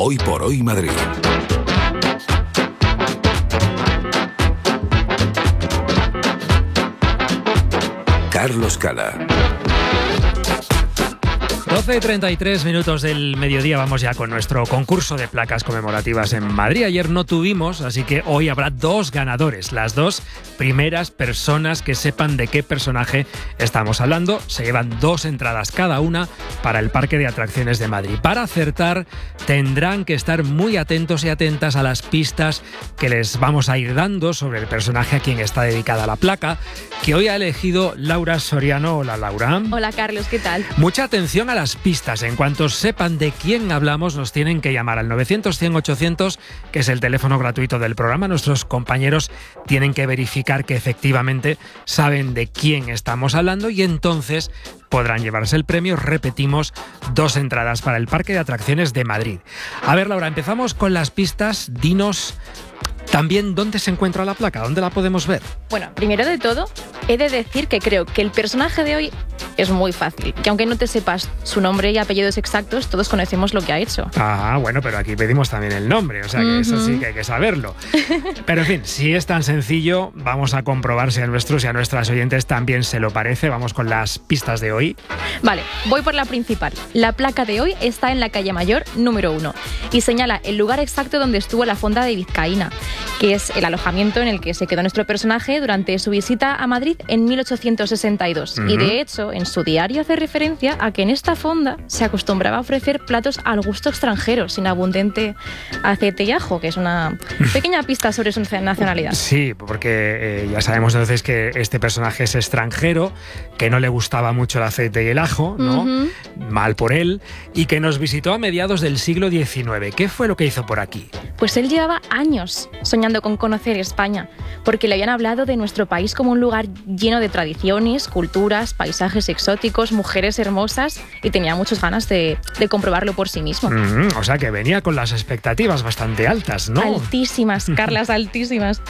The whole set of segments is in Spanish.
Hoy por Hoy Madrid. Carlos Cala. 12:33 minutos del mediodía, vamos ya con nuestro concurso de placas conmemorativas en Madrid. Ayer no tuvimos, así que hoy habrá dos ganadores. Las dos primeras personas que sepan de qué personaje estamos hablando se llevan 2 entradas cada una para el Parque de Atracciones de Madrid. Para acertar tendrán que estar muy atentos y atentas a las pistas que les vamos a ir dando sobre el personaje a quien está dedicada la placa, que hoy ha elegido Laura Soriano. Hola, Laura. Hola, Carlos, ¿qué tal? Mucha atención a las pistas. En cuanto sepan de quién hablamos, nos tienen que llamar al 900-100-800, que es el teléfono gratuito del programa. Nuestros compañeros tienen que verificar que efectivamente saben de quién estamos hablando y entonces podrán llevarse el premio. Repetimos, 2 entradas para el Parque de Atracciones de Madrid. A ver, Laura, empezamos con las pistas. Dinos también dónde se encuentra la placa, dónde la podemos ver. Bueno, primero de todo, he de decir que creo que el personaje de hoy es muy fácil, que aunque no te sepas su nombre y apellidos exactos, todos conocemos lo que ha hecho. Ah, bueno, pero aquí pedimos también el nombre, o sea que eso sí que hay que saberlo. Pero en fin, si es tan sencillo, vamos a comprobar si a nuestros y a nuestras oyentes también se lo parece. Vamos con las pistas de hoy. Vale, voy por la principal. La placa de hoy está en la calle Mayor número 1 y señala el lugar exacto donde estuvo la fonda de Vizcaína, que es el alojamiento en el que se quedó nuestro personaje durante su visita a Madrid en 1862. Y de hecho, en su diario hace referencia a que en esta fonda se acostumbraba a ofrecer platos al gusto extranjero, sin abundante aceite y ajo, que es una pequeña pista sobre su nacionalidad. Sí, porque ya sabemos entonces que este personaje es extranjero, que no le gustaba mucho el aceite y el ajo, ¿no? Mal por él, y que nos visitó a mediados del siglo XIX. ¿Qué fue lo que hizo por aquí? Pues él llevaba años soñando con conocer España, porque le habían hablado de nuestro país como un lugar lleno de tradiciones, culturas, paisajes exóticos, mujeres hermosas, y tenía muchas ganas de comprobarlo por sí mismo. O sea que venía con las expectativas bastante altas, ¿no? Altísimas, Carlas, altísimas.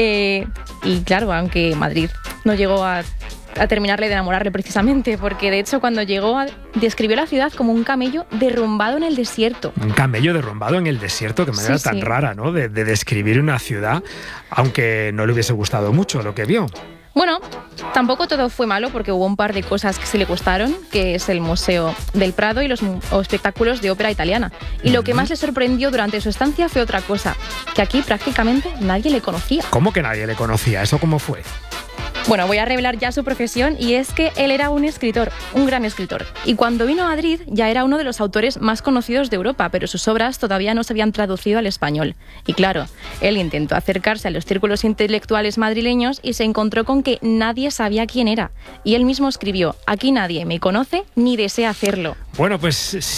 Y claro, aunque Madrid no llegó a terminarle de enamorarle precisamente, porque de hecho cuando llegó describió la ciudad como un camello derrumbado en el desierto. Un camello derrumbado en el desierto, qué manera tan rara, ¿no? De describir una ciudad, aunque no le hubiese gustado mucho lo que vio. Bueno, tampoco todo fue malo, porque hubo un par de cosas que sí le gustaron, que es el Museo del Prado y los espectáculos de ópera italiana. Y lo que más le sorprendió durante su estancia fue otra cosa, que aquí prácticamente nadie le conocía. ¿Cómo que nadie le conocía? ¿Eso cómo fue? Bueno, voy a revelar ya su profesión, y es que él era un escritor, un gran escritor. Y cuando vino a Madrid ya era uno de los autores más conocidos de Europa, pero sus obras todavía no se habían traducido al español. Y claro, él intentó acercarse a los círculos intelectuales madrileños y se encontró con que nadie sabía quién era. Y él mismo escribió: aquí nadie me conoce ni desea hacerlo. Bueno, pues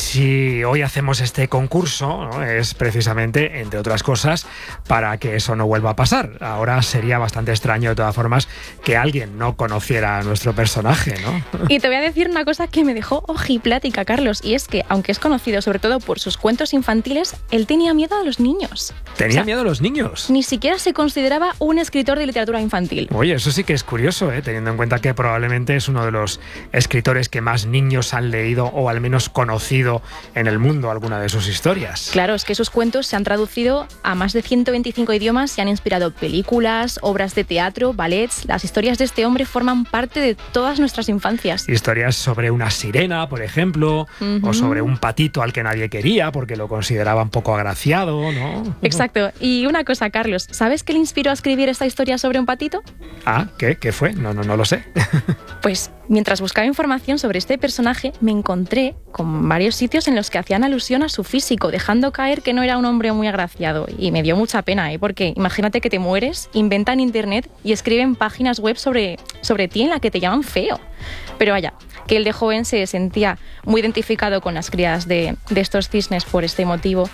si hoy hacemos este concurso, ¿no? Es precisamente, entre otras cosas, para que eso no vuelva a pasar. Ahora sería bastante extraño, de todas formas, que alguien no conociera a nuestro personaje, ¿no? Y te voy a decir una cosa que me dejó ojiplática, Carlos, y es que, aunque es conocido sobre todo por sus cuentos infantiles, él tenía miedo a los niños. ¿Tenía miedo a los niños? Ni siquiera se consideraba un escritor de literatura infantil. Oye, eso sí que es curioso, teniendo en cuenta que probablemente es uno de los escritores que más niños han leído o al menos conocido en el mundo alguna de sus historias. Claro, es que sus cuentos se han traducido a más de 125 idiomas y han inspirado películas, obras de teatro, ballets. Las historias de este hombre forman parte de todas nuestras infancias. Historias sobre una sirena, por ejemplo, o sobre un patito al que nadie quería porque lo consideraba un poco agraciado, ¿no? Exacto. Y una cosa, Carlos, ¿sabes qué le inspiró a escribir esta historia sobre un patito? Ah, ¿qué? ¿Qué fue? No lo sé. Pues mientras buscaba información sobre este personaje, me encontré con varios sitios en los que hacían alusión a su físico, dejando caer que no era un hombre muy agraciado. Y me dio mucha pena, porque imagínate que te mueres, inventan internet y escriben páginas web sobre ti en la que te llaman feo. Pero vaya, que él de joven se sentía muy identificado con las crías de estos cisnes por este motivo,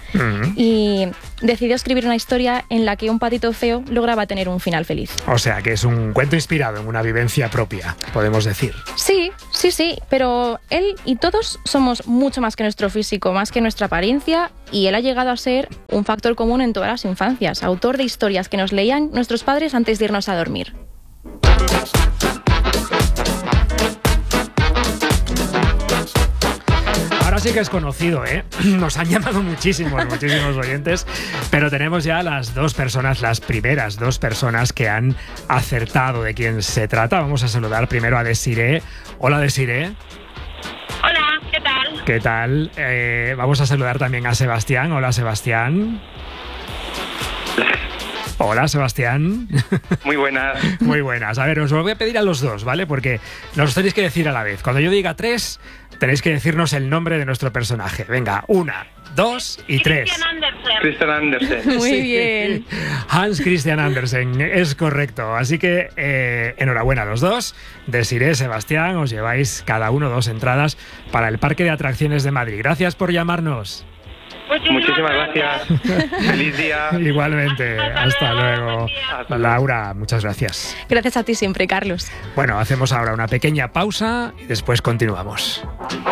y decidió escribir una historia en la que un patito feo lograba tener un final feliz. O sea, que es un cuento inspirado en una vivencia propia, podemos decir. Sí, pero él y todos somos mucho más que nuestro físico, más que nuestra apariencia, y él ha llegado a ser un factor común en todas las infancias, autor de historias que nos leían nuestros padres antes de irnos a dormir. sí que es conocido, ¿eh? Nos han llamado muchísimos oyentes, pero tenemos ya las primeras dos personas que han acertado de quién se trata. Vamos a saludar primero a Desiree. Hola, Desiree. Hola, ¿qué tal? ¿Qué tal? Vamos a saludar también a Sebastián. Hola, Sebastián. Hola, Sebastián. Muy buenas. Muy buenas. A ver, os lo voy a pedir a los dos, ¿vale? Porque nos tenéis que decir a la vez. Cuando yo diga 3, tenéis que decirnos el nombre de nuestro personaje. Venga, 1, 2 y 3. Christian Andersen. Muy bien. Hans Christian Andersen, es correcto. Así que enhorabuena a los dos. Desiree, Sebastián, os lleváis cada uno 2 entradas para el Parque de Atracciones de Madrid. Gracias por llamarnos. Muchísimas gracias. Feliz día. Igualmente. Hasta luego. Hasta luego. Laura, muchas gracias. Gracias a ti siempre, Carlos. Bueno, hacemos ahora una pequeña pausa y después continuamos.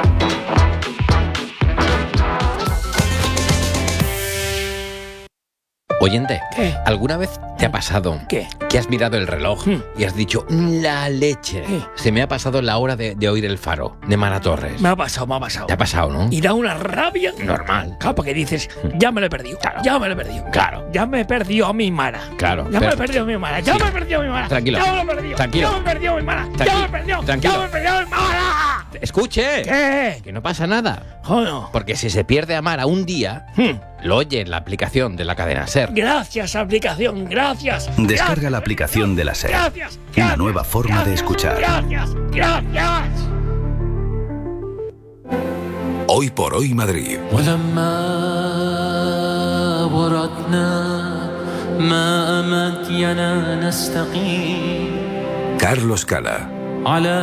Oyente, ¿Qué? ¿alguna vez te ha pasado ¿Qué? que has mirado el reloj y has dicho, la leche? ¿Qué? Se me ha pasado la hora de oír El Faro, de Mara Torres. Me ha pasado. ¿Te ha pasado, no? Y da una rabia. Normal. Claro, porque dices, ya me lo he perdido. Claro. Ya me lo he perdido. Claro. Ya me he perdido a mi Mara. Claro. Ya me pero- he perdido a mi Mara. Ya Sí. me he perdido a mi Mara. Tranquilo. Ya me lo he perdido. Tranquilo. Ya me he perdido a mi Mara. Ya me he perdido. Tranquilo. Ya me he perdido a mi Mara. Escuche. ¿Qué? Que no pasa nada. Joder. Porque si se pierde a Mara un día, lo oye en la aplicación de la cadena SER. Gracias, aplicación. Gracias. Descarga la aplicación de la SER. Gracias. Una nueva forma de escuchar. Gracias. Gracias. Hoy por hoy Madrid. ولما وردنا ما أمكننا نستقيم Carlos Cala. على